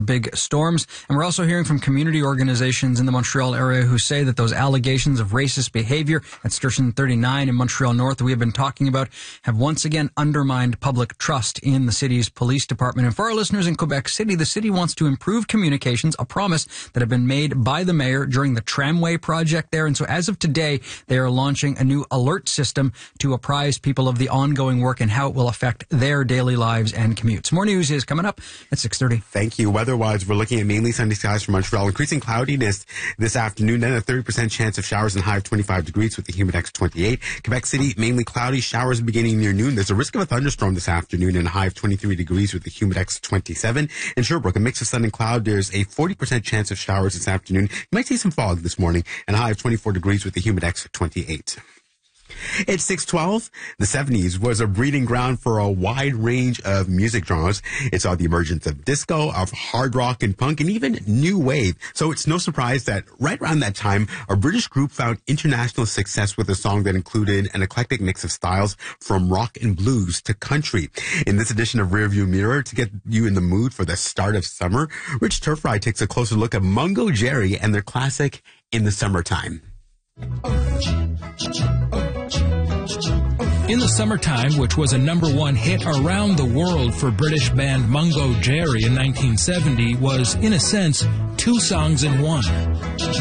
big storms. And we're also hearing from community organizations in the Montreal area who say that those allegations of racist behavior at Station 39 in Montreal North that we have been talking about have once again undermined public trust in the city's police department. And for our listeners in Quebec City, the city wants to improve communications, a promise that had been made by the mayor during the tramway project there. And so as of today, they are launching a new alert system to apprise people of the ongoing work and how it will affect their daily lives and commutes. More news is coming up at 6:30. Thank you. Weather-wise, we're looking at mainly sunny skies for Montreal. Increasing cloudiness this afternoon, then a 30% chance of showers and high of 25 degrees with the humidex 28. Quebec City, mainly cloudy, showers beginning near noon. There's a risk of a thunderstorm this afternoon and a high of 23 degrees with the humidex 27. In Sherbrooke, a mix of sun and cloud. There's a 40% chance of showers this afternoon. You might see some fog this morning and a high of 24 degrees with the humidex 28. It's 6:12. The 70s was a breeding ground for a wide range of music genres. It saw the emergence of disco, of hard rock and punk, and even new wave. So it's no surprise that right around that time, a British group found international success with a song that included an eclectic mix of styles from rock and blues to country. In this edition of Rearview Mirror, to get you in the mood for the start of summer, Rich Turfry takes a closer look at Mungo Jerry and their classic In the Summertime. In the Summertime, which was a #1 hit around the world for British band Mungo Jerry in 1970, was, in a sense, two songs in one.